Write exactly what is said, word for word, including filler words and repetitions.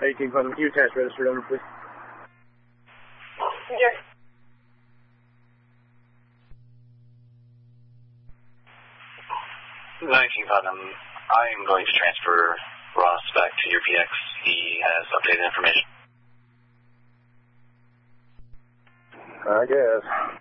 eighteen Putnam, can you attach registered owner, please? Yes. nineteen Putnam, I am going to transfer Ross back to your P X. He has updated information. I guess.